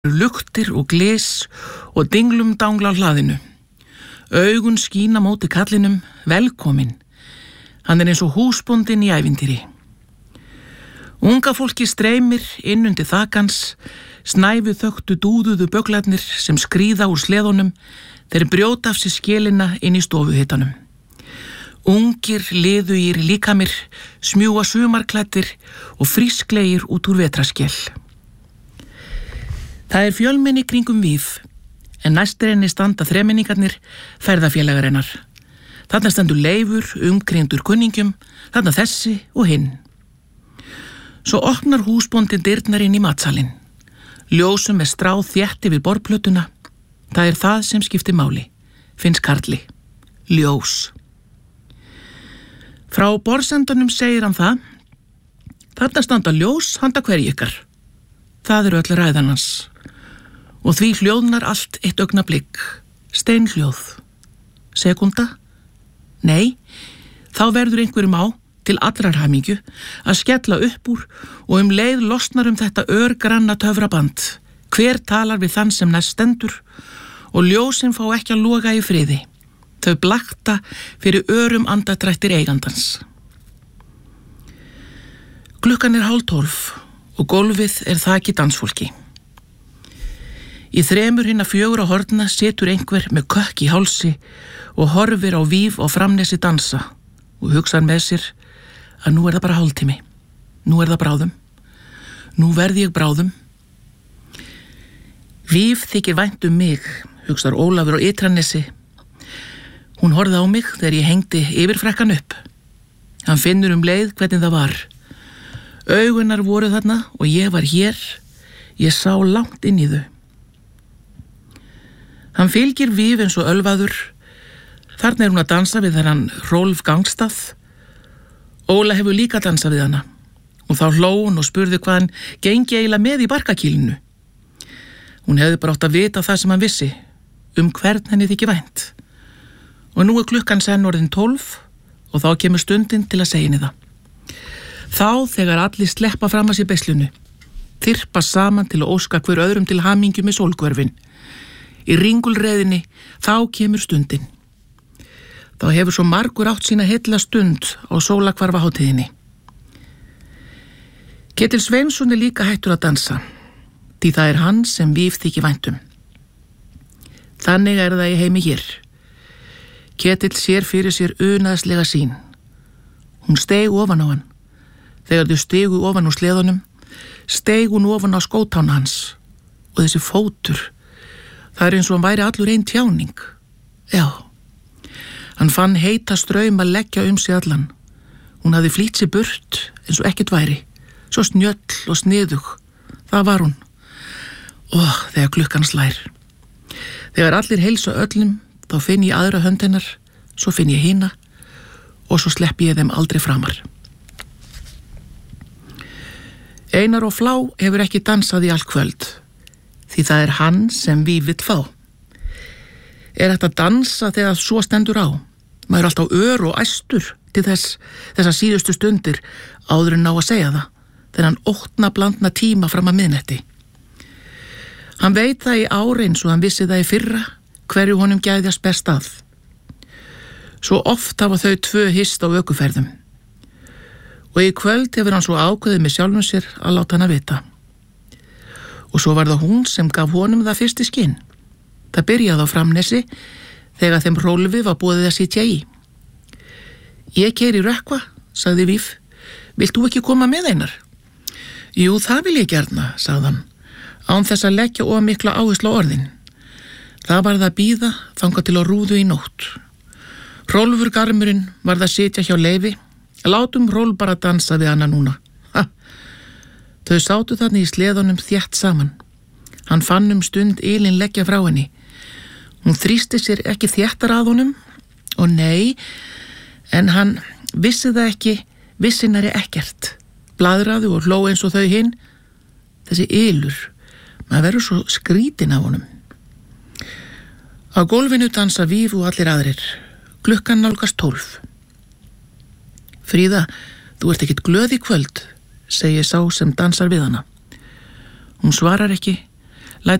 luktir og glis og dinglum dangla á hlaðinu. Augun skína móti kallinum, velkomin. Hann eins og húsbóndinn í ævintýri. Unga fólki streymir inn undir þakans, snæfu þöktu dúðuðu bögglarnir sem skríða úr sleðunum, þeir brjóta af sér skélina inn í stofuhitanum. Ungir, liðugir líkamir, smjúga sumarklæddir og frísklegir út úr vetraskell. Það fjölmenni kringum Víf, en næstir henni standa þremenningarnir, ferðafélagarinnar. Þarna stendur Leifur, umkringdur kunningjum, þarna þessi og hinn. Svo opnar húsbóndinn dyrnar inn í matsalinn. Ljósum stráð þétt yfir borðplötuna. Það það sem skiptir máli, finnst Karli. Ljós. Frá borðsendanum segir hann það. Þarna standa ljós handa hverju ykkar. Það öll ræðan hans. Og því hljóðnar allt eitt augnablik. Steinhljóð. Sekúnda? Nei, þá verður einhverjum á, til allrar hamingju, að skella upp úr og leið losnar þetta örgranna töfraband. Hver talar við þann sem næst stendur og ljósin fá ekki að loga í friði. Þau blakta fyrir örum andadrættir eigandans. Klukkan 11:30 og gólfið þakið dansfólki. Í 3 hinna 4 horna situr einhver með kökk í hálsi og horfir á Víf og Framnesi dansa og hugsar með sér að nú það bara hálftími. Nú það bráðum. Nú verð ég bráðum. Víf þykir vænt mig, hugsar Ólafur á Ytranesi. Hún horfði á mig þegar ég hengdi yfirfrekkan upp. Hann finnur leið hvernig það var. Augunar voru þarna og ég var hér. Ég sá langt inn í þau. Hann fylgir Víf eins og ölvaður. Þarna hún að dansa við þennan Rolf Gangstað. Óla hefur líka dansað við hana. Og þá hló hún og spurði hvað hann gengi eiginlega með í barkakýlinu. Hún hefði bara átt að vita það sem hann vissi, hvern henni þykir vænt. Og nú klukkan senn orðin 12 og þá kemur stundin til að segja henni það. Þá þegar allir sleppa fram að sér beislunu, þyrpa saman til að óska hver öðrum til hamingju með sólhverfin. Í ringulreiðinni þá kemur stundin. Þá hefur svo margur átt sína heilla stund á sólahvarfahátíðinni. Ketill Sveinsson líka hættur að dansa, því það hann sem Víf þykir væntum. Þannig það í heimi hér. Ketill sér fyrir sér unaðslega sín. Hún steig ofan á hann. Þegar þau stigu ofan úr sleðunum, steig hún ofan á skótána hans. Og þessi fótur, það eins og hann væri allur ein tjáning. Já. Hann fann heita straum að leggja sig allan. Hún hafði flýtt sig burt eins og ekkert væri. Svo snjöll og sniðug. Það var hún. Þegar klukkan slær. Þegar allir heilsa öllum, þá finn ég aðra hönd hennar, svo finn ég hina og svo sleppi ég þeim aldrei framar. Einar og Flá hefur ekki dansað í allt kvöld, því það hann sem Víf vill fá. Hægt að dansa þegar svo stendur á? Maður alltaf ör og æstur til þessa síðustu stundir áður en ná að segja það, þennan óttna blandna tíma fram að miðnetti. Hann veit það í ár eins og hann vissi það í fyrra, hverju honum gæðjast best að. Svo oft hafa þau 2 hist á ökuferðum. Og í kvöld hefur hann svo ákveðið með sjálfum sér að láta hana vita. Og svo var það hún sem gaf honum það fyrst í skinn. Það byrjaði á Framnesi þegar þeim Rolfi var boðið að sitja í. Ég keyri Rökkva, sagði Víf. Vilt þú ekki koma með Einar? Jú, það vil ég gjarna, sagði hann, án þess að leggja of mikla áherslu á orðin. Það var það bíða þangað til á rúðu í nótt. Rolfur garmurinn var það sitja hjá Leifi. Látum Rolf bara dansa við hana núna. Ha. Þau sátu þarna í sleðunum þétt saman. Hann fann stund ylinn leggja frá henni. Hún þrýsti sér ekki þéttar að honum og nei, en hann vissi það ekki, vissi nærri ekkert. Bladraði og hló eins og þau hinn. Þessi ylur, maður verður svo skrítin af honum. Á gólfinu dansa Víf og allir aðrir. Klukkan nálgast 12. Fríða, þú ert ekkert glöð í kvöld, segir sá sem dansar við hana. Hún svarar ekki